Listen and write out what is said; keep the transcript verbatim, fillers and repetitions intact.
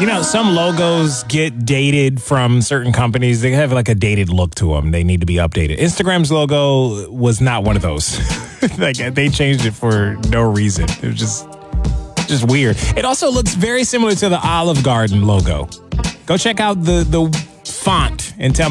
You know, some logos get dated from certain companies. They have like a dated look to them. They need to be updated. Instagram's logo was not one of those. Like they changed it for no reason. It was just, just weird. It also looks very similar to the Olive Garden logo. Go check out the the font and tell me